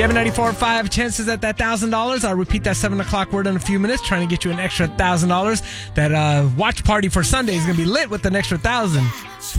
Gem 94.5, chances at that $1,000. I'll repeat that 7 o'clock word in a few minutes, trying to get you an extra $1,000. That watch party for Sunday is going to be lit with an extra $1,000.